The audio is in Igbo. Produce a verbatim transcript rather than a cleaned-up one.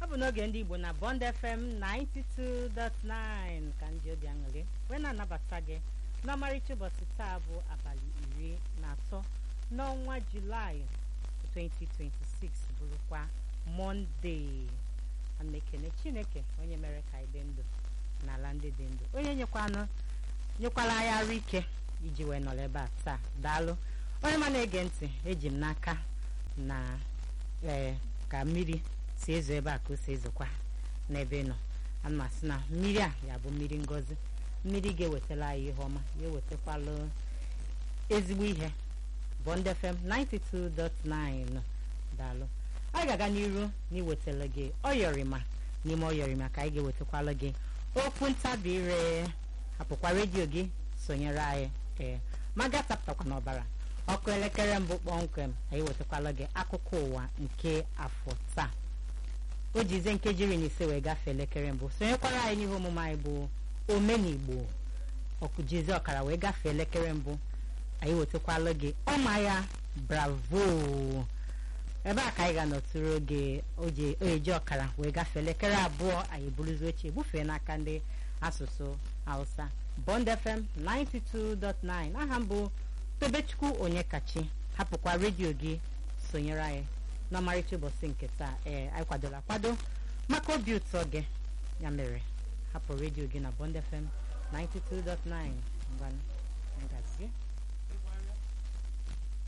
bụ n'oge ndị Igbo na Bond F M ninety-two point nine ka ndị obi aṅụrị wee na-anabata gị n'ọmarịcha ụbọchị taa bụ abalị iri na atọ n'ọnwa Julaị twenty twenty-six bụrụkwa Mọnde. Ana m ekene Chineke onye mere ka anyị dị ndụ n'ala ndị dị ndụ, onye nyekwanụ nyekwara anyị arụ ike iji wee nọrọ ebe a taa. Daalụ onye ma na-ege ntị, eji m n'aka na ee ka mmiri si ezo ebe a ka o si ezokwa n'ebe nọ. Ana m asị na mmiri a ya bụ mmiri ngozi, mmiri ga-ewetara anyị ihe ọma, ya ewetakwalụ ezigbo ihe. Bond F M ninety-two point nine. Daalụ. Anyị ga-aga n'iru n'iwetara gị ọyọrịma. N'ime ọyọrịma ka anyị ga-ewetakwalụ gị okwu ntabi ire. Hapụkwa redio gị sonyere anyị ee ma gatapụtakwa n'ọbara ọkụ elekere mbụ kpọmkwem anyị wetakwala gị akụkọ ụwa nke afọ taa. O jize nkeji iri na ise wee gafee elekere mbụ, sonyekwara anyị n'ihe omume anyị bụ omenigbo. Ọkụ jize ọkara wee gafee elekere mbụ anyị wetakwala gị ọma ya bravo. Ebe a ka anyị ga-anọtụrụ oge oyeji ọkara wee gafee elekere abụọ anyị buruzi oche ebufee n'aka ndị asụsụ Hausa. Bond F M ninety-two point nine. Aha m bụ Tobechukwu Onyekachi. Hapụkwa redio gị sonyere anyị n'ọmarịcha ụbọchị nke taa. Ee, anyị kwadola akwado maka obi ụtọ gị, ya mere hapụ redio gị na Bond F M ninety-two point nine. Ngwanụ, ngazie.